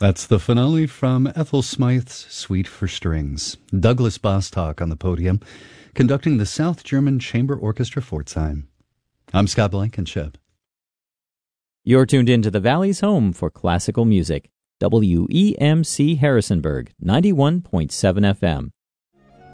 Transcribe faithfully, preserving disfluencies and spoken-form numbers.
That's the finale from Ethel Smythe's Suite for Strings. Douglas Bostock on the podium, conducting the South German Chamber Orchestra Pforzheim. I'm Scott Blankenship. You're tuned in to the Valley's home for classical music. W E M C Harrisonburg, ninety-one point seven F M.